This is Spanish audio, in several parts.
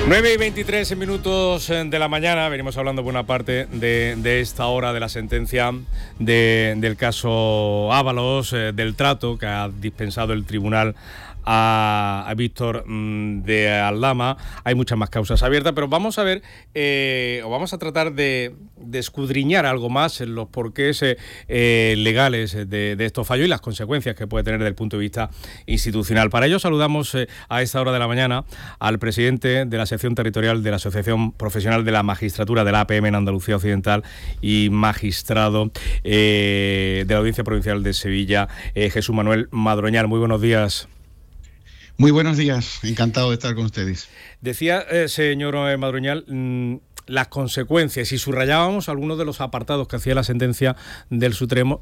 9:23 de la mañana, venimos hablando buena parte de esta hora de la sentencia del caso Ábalos, del trato que ha dispensado el tribunal a Víctor de Aldama. Hay muchas más causas abiertas, pero vamos a ver, o vamos a tratar de escudriñar algo más en los porqués legales de estos fallos y las consecuencias que puede tener desde el punto de vista institucional. Para ello saludamos a esta hora de la mañana al presidente de la sección territorial de la Asociación Profesional de la Magistratura de la APM en Andalucía Occidental y magistrado de la Audiencia Provincial de Sevilla, Jesús Manuel Madroñal. Muy buenos días. Muy buenos días, encantado de estar con ustedes. Decía, señor Madroñal, las consecuencias, y subrayábamos algunos de los apartados que hacía la sentencia del Supremo,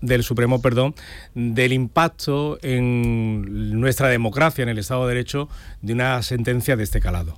del impacto en nuestra democracia, en el Estado de Derecho, de una sentencia de este calado.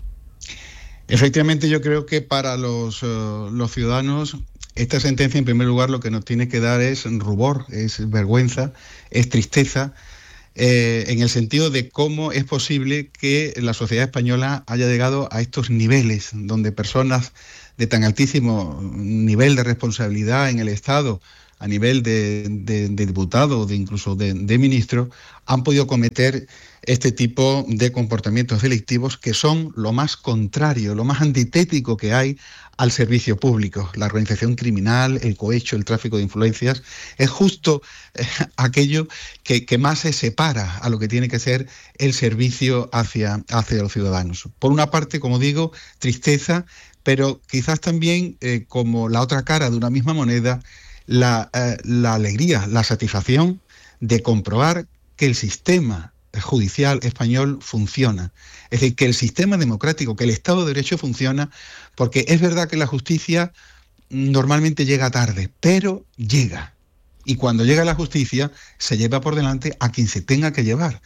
Efectivamente, yo creo que para los ciudadanos, esta sentencia, en primer lugar, lo que nos tiene que dar es rubor, es vergüenza, es tristeza, en el sentido de cómo es posible que la sociedad española haya llegado a estos niveles, donde personas de tan altísimo nivel de responsabilidad en el Estado, a nivel de diputado o incluso de ministro, han podido cometer este tipo de comportamientos delictivos que son lo más contrario, lo más antitético que hay al servicio público. La organización criminal, el cohecho, el tráfico de influencias, es justo aquello que más se separa a lo que tiene que ser el servicio hacia los ciudadanos. Por una parte, como digo, tristeza, pero quizás también, como la otra cara de una misma moneda, la alegría, la satisfacción de comprobar que el sistema judicial español funciona. Es decir, que el sistema democrático, que el Estado de Derecho funciona, porque es verdad que la justicia normalmente llega tarde, pero llega. Y cuando llega la justicia, se lleva por delante a quien se tenga que llevar.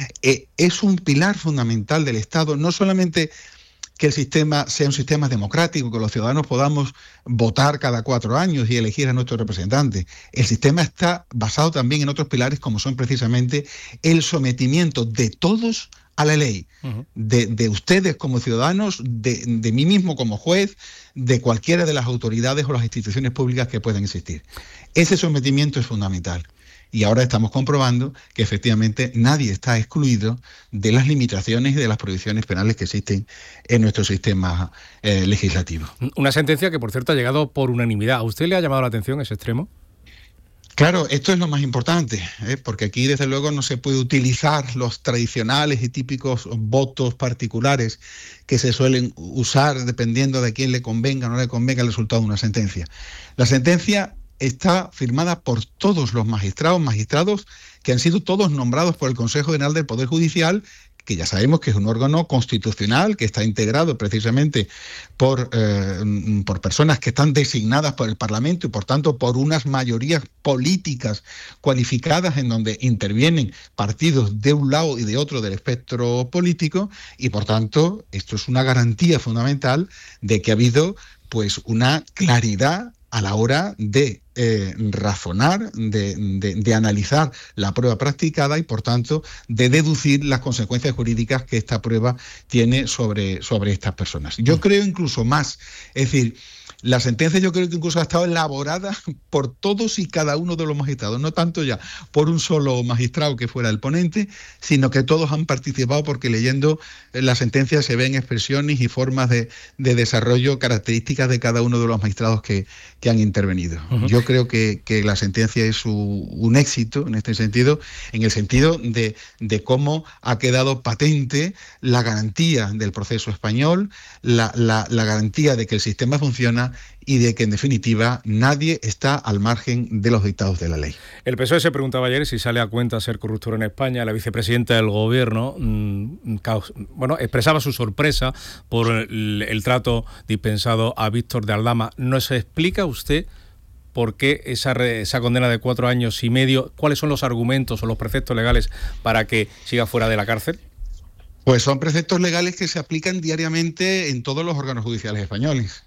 Es un pilar fundamental del Estado, no solamente que el sistema sea un sistema democrático, que los ciudadanos podamos votar cada 4 años y elegir a nuestros representantes. El sistema está basado también en otros pilares, como son precisamente el sometimiento de todos a la ley, de ustedes como ciudadanos, de mí mismo como juez, de cualquiera de las autoridades o las instituciones públicas que puedan existir. Ese sometimiento es fundamental. Y ahora estamos comprobando que efectivamente nadie está excluido de las limitaciones y de las prohibiciones penales que existen en nuestro sistema legislativo. Una sentencia que, por cierto, ha llegado por unanimidad. ¿A usted le ha llamado la atención ese extremo? Claro, esto es lo más importante, porque aquí desde luego no se puede utilizar los tradicionales y típicos votos particulares que se suelen usar dependiendo de quién le convenga o no le convenga el resultado de una sentencia. La sentencia está firmada por todos los magistrados que han sido todos nombrados por el Consejo General del Poder Judicial, que ya sabemos que es un órgano constitucional que está integrado precisamente por personas que están designadas por el Parlamento y por tanto por unas mayorías políticas cualificadas en donde intervienen partidos de un lado y de otro del espectro político, y por tanto esto es una garantía fundamental de que ha habido pues una claridad a la hora de razonar, de analizar la prueba practicada y, por tanto, de deducir las consecuencias jurídicas que esta prueba tiene sobre estas personas. Yo creo incluso más, es decir, la sentencia yo creo que incluso ha estado elaborada por todos y cada uno de los magistrados, no tanto ya por un solo magistrado que fuera el ponente, sino que todos han participado, porque leyendo la sentencia se ven expresiones y formas de desarrollo características de cada uno de los magistrados que han intervenido. Yo creo que la sentencia es un éxito en este sentido, en el sentido de cómo ha quedado patente la garantía del proceso español, la garantía de que el sistema funciona y de que, en definitiva, nadie está al margen de los dictados de la ley. El PSOE se preguntaba ayer si sale a cuenta ser corruptor en España. La vicepresidenta del Gobierno expresaba su sorpresa por el trato dispensado a Víctor de Aldama. ¿Nos explica usted por qué esa condena de 4 años y medio? ¿Cuáles son los argumentos o los preceptos legales para que siga fuera de la cárcel? Pues son preceptos legales que se aplican diariamente en todos los órganos judiciales españoles.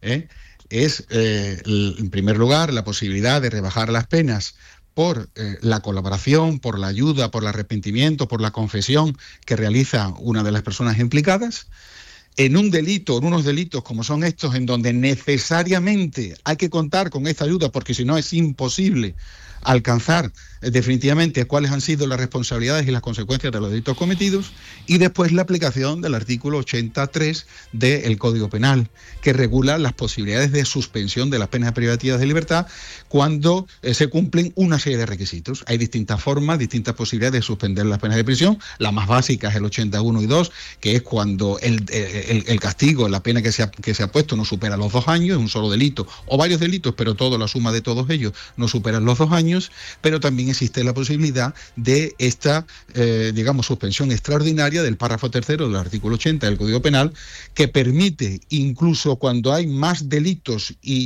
Es, en primer lugar, la posibilidad de rebajar las penas por la colaboración, por la ayuda, por el arrepentimiento, por la confesión que realiza una de las personas implicadas. en unos delitos como son estos, en donde necesariamente hay que contar con esta ayuda, porque si no es imposible alcanzar definitivamente cuáles han sido las responsabilidades y las consecuencias de los delitos cometidos, y después la aplicación del artículo 83 del Código Penal, que regula las posibilidades de suspensión de las penas privativas de libertad cuando se cumplen una serie de requisitos. Hay distintas formas, distintas posibilidades de suspender las penas de prisión. La más básica es el 81 y 2, que es cuando el castigo, la pena que se ha puesto no supera los 2 años, es un solo delito o varios delitos, pero la suma de todos ellos no superan los 2 años. Pero también existe la posibilidad de esta, suspensión extraordinaria del párrafo 3º del artículo 80 del Código Penal, que permite, incluso cuando hay más delitos y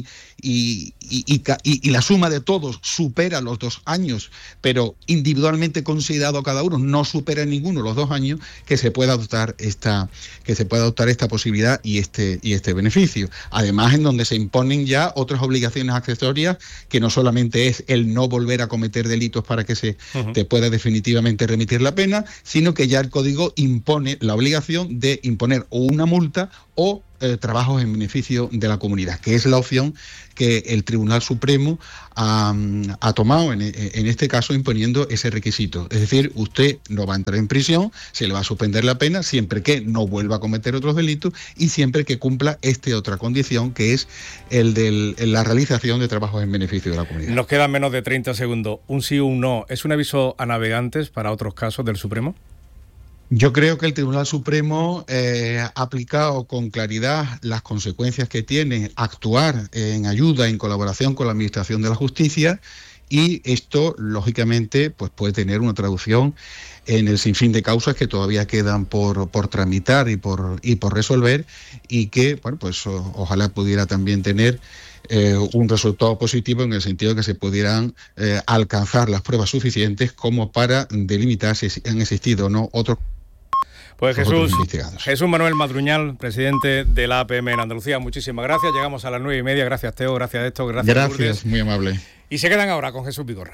la suma de todos supera los 2 años, pero individualmente considerado cada uno no supera en ninguno los 2 años, que se pueda adoptar esta posibilidad y este beneficio. Además, en donde se imponen ya otras obligaciones accesorias, que no solamente es el no volver a cometer delitos para que se te pueda definitivamente remitir la pena, sino que ya el Código impone la obligación de imponer o una multa o trabajos en beneficio de la comunidad, que es la opción que el Tribunal Supremo ha tomado en este caso, imponiendo ese requisito. Es decir, usted no va a entrar en prisión, se le va a suspender la pena siempre que no vuelva a cometer otros delitos y siempre que cumpla otra condición, que es el de la realización de trabajos en beneficio de la comunidad. Nos quedan menos de 30 segundos. Un sí o un no. ¿Es un aviso a navegantes para otros casos del Supremo? Yo creo que el Tribunal Supremo ha aplicado con claridad las consecuencias que tiene actuar en ayuda, en colaboración con la Administración de la Justicia, y esto, lógicamente, pues puede tener una traducción en el sinfín de causas que todavía quedan por tramitar y por resolver, y que, bueno, pues ojalá pudiera también tener un resultado positivo, en el sentido de que se pudieran alcanzar las pruebas suficientes como para delimitar si han existido o no otros. Pues Jesús Manuel Madruñal, presidente de la APM en Andalucía, muchísimas gracias. Llegamos a las 9:30. Gracias, Teo. Gracias, Héctor. Gracias, Lourdes. Muy amable. Y se quedan ahora con Jesús Vigorra.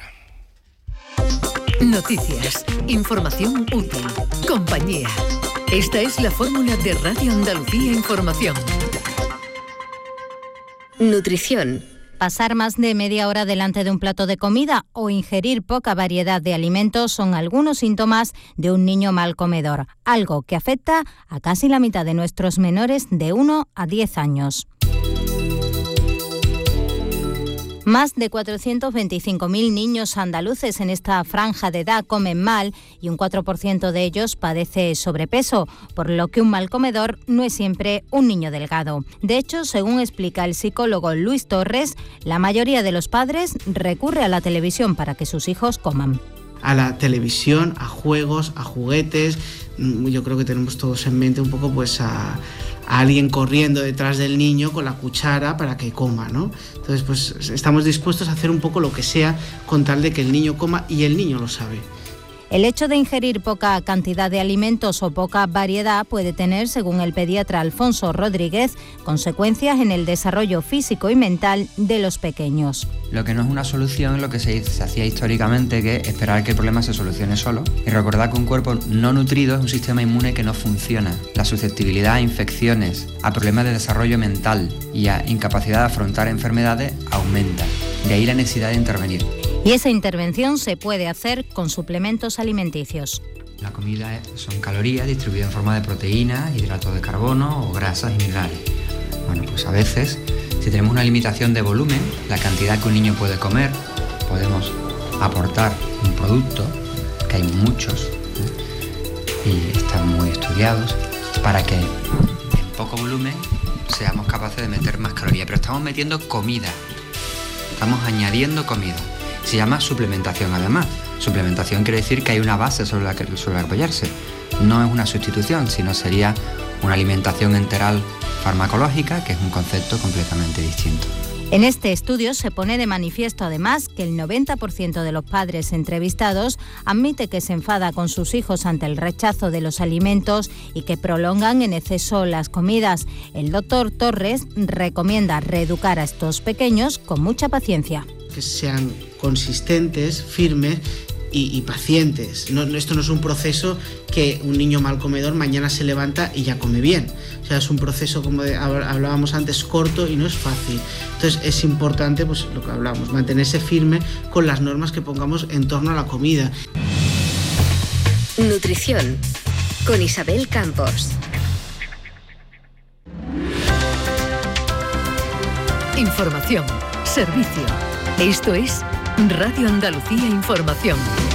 Noticias, información útil, compañía. Esta es la fórmula de Radio Andalucía Información. Nutrición. Pasar más de media hora delante de un plato de comida o ingerir poca variedad de alimentos son algunos síntomas de un niño mal comedor, algo que afecta a casi la mitad de nuestros menores de 1 a 10 años. Más de 425.000 niños andaluces en esta franja de edad comen mal y un 4% de ellos padece sobrepeso, por lo que un mal comedor no es siempre un niño delgado. De hecho, según explica el psicólogo Luis Torres, la mayoría de los padres recurre a la televisión para que sus hijos coman. A la televisión, a juegos, a juguetes. Yo creo que tenemos todos en mente un poco pues a alguien corriendo detrás del niño con la cuchara para que coma, ¿no? Entonces, pues estamos dispuestos a hacer un poco lo que sea con tal de que el niño coma, y el niño lo sabe. El hecho de ingerir poca cantidad de alimentos o poca variedad puede tener, según el pediatra Alfonso Rodríguez, consecuencias en el desarrollo físico y mental de los pequeños. Lo que no es una solución es lo que se hacía históricamente, que es esperar que el problema se solucione solo. Y recordar que un cuerpo no nutrido es un sistema inmune que no funciona. La susceptibilidad a infecciones, a problemas de desarrollo mental y a incapacidad de afrontar enfermedades aumenta. De ahí la necesidad de intervenir. Y esa intervención se puede hacer con suplementos alimenticios. La comida son calorías distribuidas en forma de proteínas, hidratos de carbono o grasas y minerales. Bueno, pues a veces, si tenemos una limitación de volumen, la cantidad que un niño puede comer, podemos aportar un producto, que hay muchos, y están muy estudiados, para que en poco volumen seamos capaces de meter más calorías. Pero estamos metiendo comida, estamos añadiendo comida. Se llama suplementación, además. Suplementación quiere decir que hay una base sobre la que apoyarse. No es una sustitución, sino sería una alimentación enteral farmacológica, que es un concepto completamente distinto. En este estudio se pone de manifiesto, además, que el 90% de los padres entrevistados admite que se enfada con sus hijos ante el rechazo de los alimentos y que prolongan en exceso las comidas. El doctor Torres recomienda reeducar a estos pequeños con mucha paciencia. Que sean consistentes, firmes, y pacientes. Esto no es un proceso que un niño mal comedor mañana se levanta y ya come bien. O sea, es un proceso, como hablábamos antes, corto y no es fácil. Entonces es importante, pues lo que hablábamos, mantenerse firme con las normas que pongamos en torno a la comida. Nutrición con Isabel Campos. Información, servicio. Esto es Radio Andalucía Información.